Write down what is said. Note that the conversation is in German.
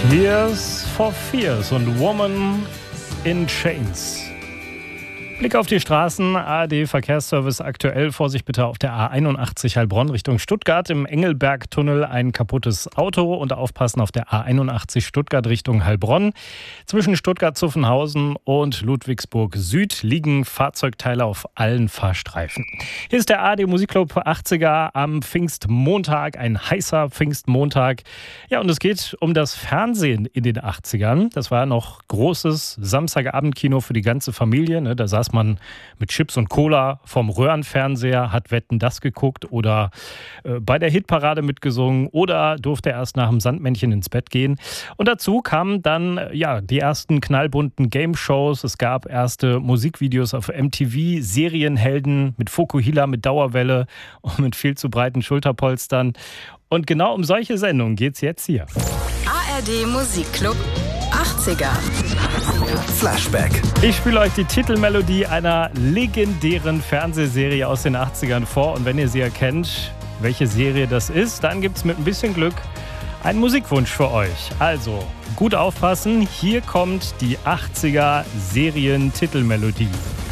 Tears for Fears und Woman in Chains. Blick auf die Straßen, ARD Verkehrsservice aktuell. Vorsicht bitte auf der A81 Heilbronn Richtung Stuttgart. Im Engelbergtunnel ein kaputtes Auto und aufpassen auf der A81 Stuttgart Richtung Heilbronn. Zwischen Stuttgart-Zuffenhausen und Ludwigsburg Süd liegen Fahrzeugteile auf allen Fahrstreifen. Hier ist der ARD Musikclub 80er am Pfingstmontag, ein heißer Pfingstmontag. Ja, und es geht um das Fernsehen in den 80ern. Das war noch großes Samstagabendkino für die ganze Familie. Da saß man mit Chips und Cola vom Röhrenfernseher, hat Wetten, das geguckt oder bei der Hitparade mitgesungen oder durfte erst nach dem Sandmännchen ins Bett gehen. Und dazu kamen dann die ersten knallbunten Game-Shows. Es gab erste Musikvideos auf MTV, Serienhelden mit Fukuhila, mit Dauerwelle und mit viel zu breiten Schulterpolstern. Und genau um solche Sendungen geht's jetzt hier. ARD Musikclub 80er. Flashback. Ich spiele euch die Titelmelodie einer legendären Fernsehserie aus den 80ern vor. Und wenn ihr sie erkennt, welche Serie das ist, dann gibt es mit ein bisschen Glück einen Musikwunsch für euch. Also, gut aufpassen, hier kommt die 80er Serien-Titelmelodie.